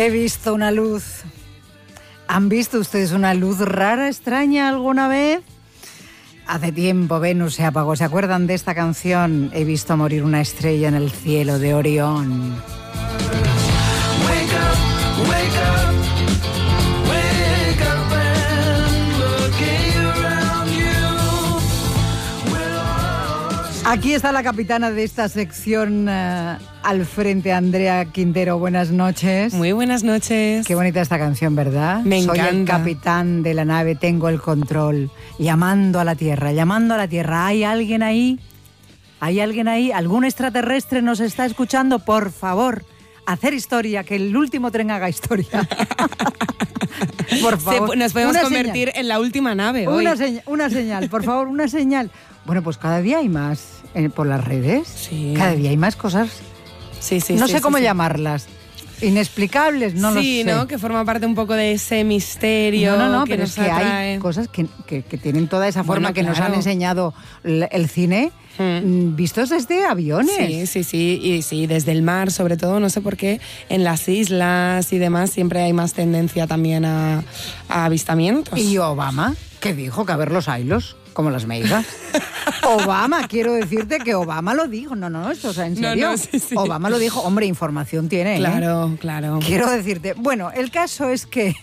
He visto una luz. ¿Han visto ustedes una luz rara, extraña alguna vez? Hace tiempo Venus se apagó. ¿Se acuerdan de esta canción? He visto morir una estrella en el cielo de Orión. Wake up, wake up, wake up and look around you. Aquí está la capitana de esta sección al frente, Andrea Quintero. Buenas noches. Muy buenas noches. Qué bonita esta canción, ¿verdad? Me encanta. Soy el capitán de la nave, tengo el control. Llamando a la Tierra, llamando a la Tierra. ¿Hay alguien ahí? ¿Hay alguien ahí? ¿Algún extraterrestre nos está escuchando? Por favor, hacer historia, que el último tren haga historia. Por favor. Nos podemos Una convertir señal. en la última nave hoy. Una señal, por favor, una señal. Bueno, pues cada día hay más por las redes. Sí. Cada día hay más cosas. Sí, No sé cómo llamarlas. Inexplicables, no lo sé. Sí, ¿no? Que forma parte un poco de ese misterio. No, que pero nos es que atrae. hay cosas que tienen toda esa forma Bueno, que nos han claro. enseñado el cine, vistos desde aviones. Sí, y sí, desde el mar, sobre todo, no sé por qué, en las islas y demás siempre hay más tendencia también a avistamientos. Y Obama, que dijo que a ver los ailos, como las meigas. Obama, quiero decirte que Obama lo dijo. No, esto es en serio. Sí. Obama lo dijo. Hombre, información tiene. Claro. Quiero decirte. Bueno, el caso es que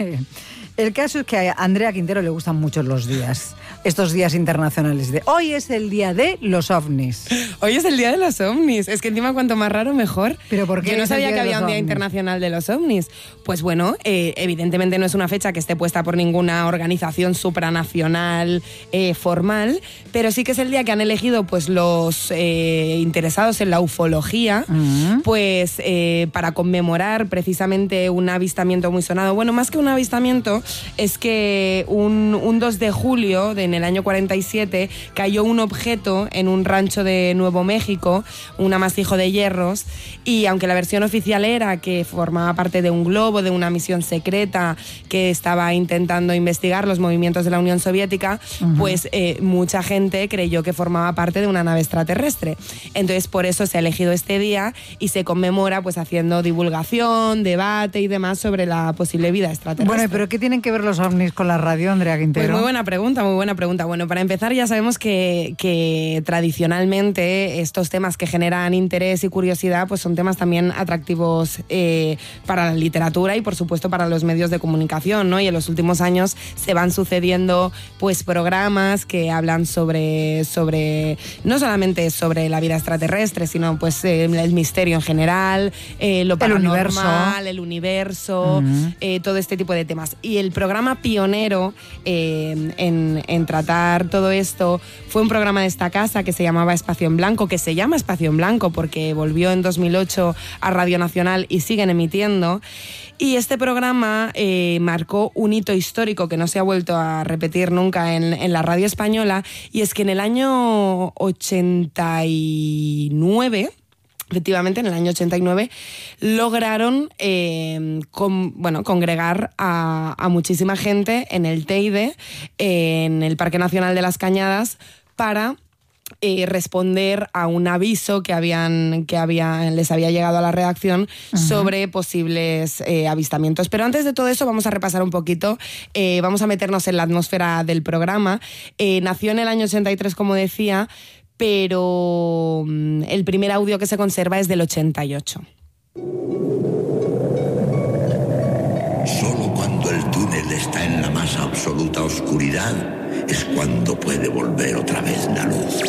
a Andrea Quintero le gustan mucho los días. Estos días internacionales. Hoy es el día de los ovnis. Hoy es el día de los ovnis. Es que encima cuanto más raro, mejor. ¿Pero por qué Yo no es el sabía día que de había los un día ovnis? internacional de los ovnis. Pues bueno, evidentemente no es una fecha que esté puesta por ninguna organización supranacional formal, pero sí que es el día que han elegido pues los interesados en la ufología, pues para conmemorar precisamente un avistamiento muy sonado. Bueno, más que un avistamiento, es que un 2 de julio en el año 47 cayó un objeto en un rancho de Nuevo México, un amasijo de hierros, y aunque la versión oficial era que formaba parte de un globo, de una misión secreta que estaba intentando investigar los movimientos de la Unión Soviética, pues mucha gente creyó que formaba parte de una nave extraterrestre. Entonces por eso se ha elegido este día y se conmemora pues haciendo divulgación, debate y demás sobre la posible vida extraterrestre. Bueno, pero ¿qué tienen que ver los ovnis con la radio, Andrea Quintero? Pues muy buena pregunta. Bueno, para empezar ya sabemos que tradicionalmente estos temas que generan interés y curiosidad pues son temas también atractivos para la literatura y por supuesto para los medios de comunicación, ¿no? Y en los últimos años se van sucediendo pues programas que hablan sobre no solamente sobre la vida extraterrestre, sino pues el misterio en general, lo paranormal, el universo, todo este tipo de temas. Y el programa pionero en tratar todo esto fue un programa de esta casa que se llamaba Espacio en Blanco, que se llama Espacio en Blanco porque volvió en 2008 a Radio Nacional y siguen emitiendo. Y este programa marcó un hito histórico que no se ha vuelto a repetir nunca en la radio española, y es que en el año 89... Efectivamente, en el año 89 lograron congregar a muchísima gente en el Teide, en el Parque Nacional de las Cañadas, para responder a un aviso que les había llegado a la redacción sobre posibles avistamientos. Pero antes de todo eso vamos a repasar un poquito, vamos a meternos en la atmósfera del programa. Nació en el año 83, como decía, pero el primer audio que se conserva es del 88. Solo cuando el túnel está en la más absoluta oscuridad es cuando puede volver otra vez la luz.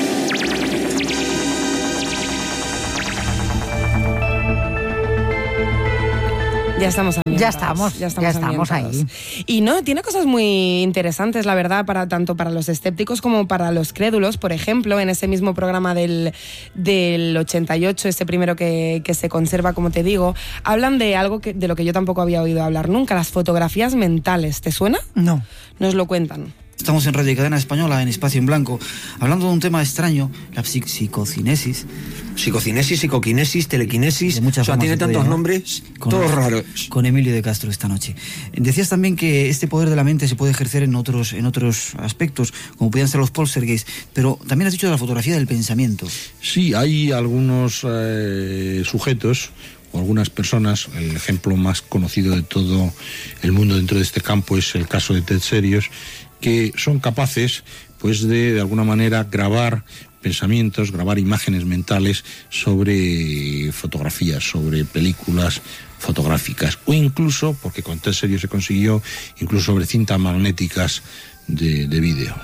Ya estamos ambientados. Ya estamos ahí. Y no, tiene cosas muy interesantes, la verdad, tanto para los escépticos como para los crédulos. Por ejemplo, en ese mismo programa del 88, ese primero que se conserva, como te digo, hablan de algo de lo que yo tampoco había oído hablar nunca, las fotografías mentales. ¿Te suena? No. Nos lo cuentan. Estamos en Radio Cadena Española, en Espacio en Blanco, hablando de un tema extraño, la psicocinesis. Psicocinesis, psicoquinesis, telequinesis, De muchas formas tiene se puede tantos llamar. nombres, todos raros. Con Emilio de Castro esta noche. Decías también que este poder de la mente se puede ejercer en otros aspectos, como podían ser los poltergeist, pero también has dicho de la fotografía del pensamiento. Sí, hay algunos sujetos o algunas personas. El ejemplo más conocido de todo el mundo dentro de este campo es el caso de Ted Serios, que son capaces pues de alguna manera grabar pensamientos, grabar imágenes mentales sobre fotografías, sobre películas fotográficas, o incluso, porque con Ted Serios se consiguió, incluso sobre cintas magnéticas de vídeo.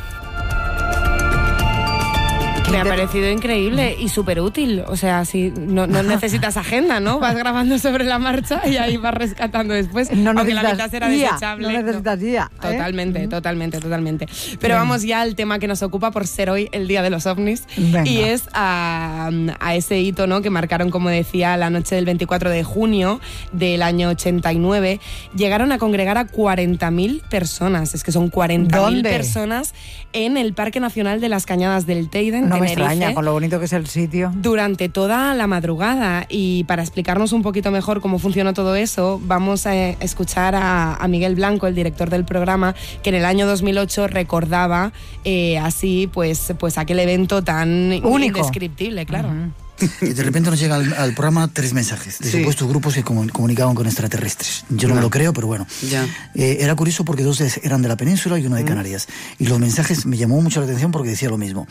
Me ha parecido increíble y súper útil. O sea, si no necesitas agenda, ¿no? Vas grabando sobre la marcha y ahí vas rescatando después. No aunque la necesitas mitad será guía, desechable. no necesitas guía, ¿eh? Totalmente. Pero vamos ya al tema que nos ocupa por ser hoy el Día de los OVNIs. Venga. Y es a ese hito, ¿no? Que marcaron, como decía, la noche del 24 de junio del año 89. Llegaron a congregar a 40.000 personas. Es que son 40.000 ¿Dónde? personas en el Parque Nacional de las Cañadas del Teide, en No me Tenerife, extraña, con lo bonito que es el sitio. durante toda la madrugada. Y para explicarnos un poquito mejor cómo funcionó todo eso, vamos a escuchar a Miguel Blanco, el director del programa, que en el año 2008 recordaba así pues aquel evento tan único, indescriptible, claro. Y de repente nos llega al programa 3 mensajes de supuestos grupos que comunicaban con extraterrestres. Yo no me lo creo, pero bueno. Ya. Era curioso porque 2 eran de la península y 1 de Canarias. Y los mensajes me llamó mucho la atención porque decía lo mismo.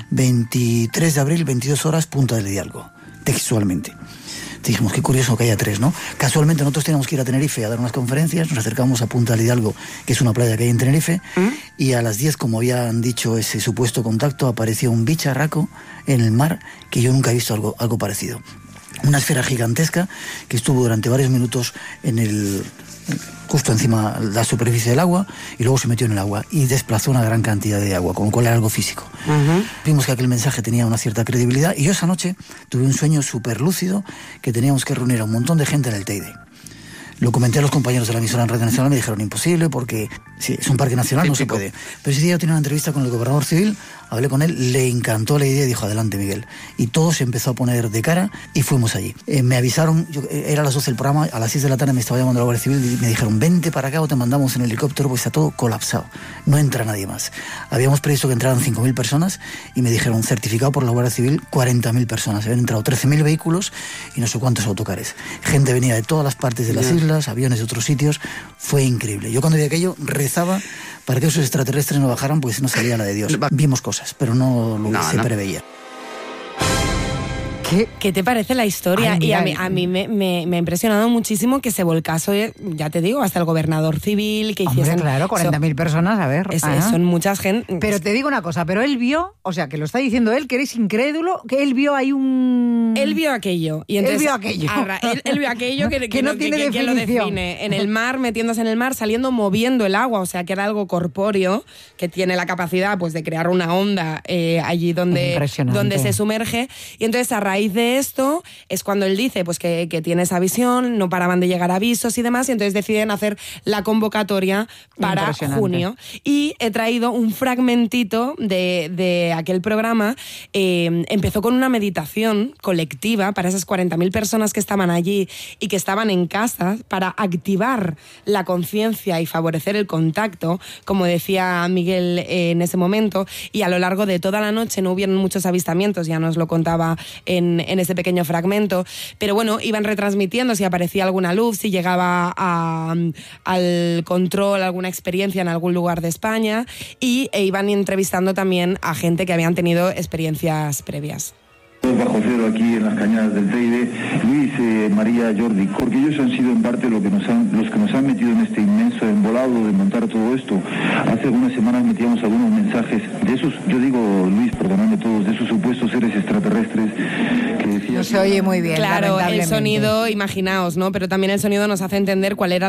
23 de abril, 22 horas, Punta del Hidalgo. Textualmente. Dijimos, qué curioso que haya 3, ¿no? Casualmente nosotros teníamos que ir a Tenerife a dar unas conferencias, nos acercamos a Punta del Hidalgo, que es una playa que hay en Tenerife, y a las 10, como habían dicho ese supuesto contacto, apareció un bicharraco en el mar que yo nunca he visto algo parecido. Una esfera gigantesca que estuvo durante varios minutos justo encima de la superficie del agua, y luego se metió en el agua y desplazó una gran cantidad de agua, con lo cual era algo físico. Vimos que aquel mensaje tenía una cierta credibilidad, y yo esa noche tuve un sueño súper lúcido que teníamos que reunir a un montón de gente en el Teide. Lo comenté a los compañeros de la emisora en Radio Nacional, me dijeron imposible porque sí, es un parque nacional, no se puede. Pero ese día yo tenía una entrevista con el gobernador civil, hablé con él, le encantó la idea y dijo, adelante Miguel. Y todo se empezó a poner de cara y fuimos allí. Me avisaron, era a las 12 del programa, a las 6 de la tarde me estaba llamando la Guardia Civil y me dijeron, vente para acá o te mandamos en helicóptero, pues está todo colapsado, no entra nadie más. Habíamos previsto que entraran 5.000 personas y me dijeron, certificado por la Guardia Civil, 40.000 personas. Habían entrado 13.000 vehículos y no sé cuántos autocares. Gente venía de todas las partes de las islas, aviones de otros sitios, fue increíble. Yo cuando vi aquello rezaba para que esos extraterrestres no bajaran, pues no salía la de Dios. Vimos cosas, pero no lo que se preveía. ¿Qué te parece la historia? Ay, mira, y a mí me ha impresionado muchísimo que se volcase, ya te digo, hasta el gobernador civil, que Hombre, hiciesen... claro, 40.000 personas, a ver. Son muchas gente. Pero te digo una cosa, pero él vio, o sea, que lo está diciendo él, que eres incrédulo, que él vio ahí un... Él vio aquello. Y entonces, él vio aquello. Él vio aquello que no tiene que lo definición. define. En el mar, metiéndose en el mar, saliendo, moviendo el agua, o sea, que era algo corpóreo, que tiene la capacidad pues de crear una onda allí donde se sumerge. Y entonces, a raíz de esto, es cuando él dice pues que tiene esa visión, no paraban de llegar avisos y demás, y entonces deciden hacer la convocatoria para junio. Y he traído un fragmentito de aquel programa. Empezó con una meditación colectiva para esas 40.000 personas que estaban allí y que estaban en casa, para activar la conciencia y favorecer el contacto, como decía Miguel en ese momento. Y a lo largo de toda la noche no hubieron muchos avistamientos, ya nos lo contaba en ese pequeño fragmento, pero bueno, iban retransmitiendo si aparecía alguna luz, si llegaba al control alguna experiencia en algún lugar de España, y iban entrevistando también a gente que habían tenido experiencias previas. Bajo cero aquí en las Cañadas del Teide, Luis, María, Jordi, porque ellos han sido en parte los que nos han metido en este inmenso embolado de montar todo esto. Hace algunas semanas metíamos algunos mensajes de esos, yo digo, Luis, perdonadme todos, de esos supuestos seres extraterrestres que decían... No se oye muy bien, claro, el lamentablemente. sonido, imaginaos, ¿no? Pero también el sonido nos hace entender cuál era